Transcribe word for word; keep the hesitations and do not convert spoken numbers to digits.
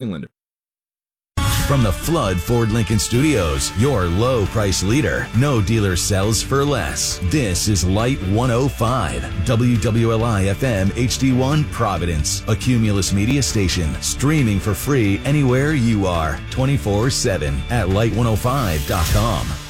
England. From the Flood Ford Lincoln Studios, your low price leader. No dealer sells for less. This is Light one oh five, W W L I F M H D one Providence, a Cumulus media station, streaming for free anywhere you are, twenty-four seven at light one oh five dot com.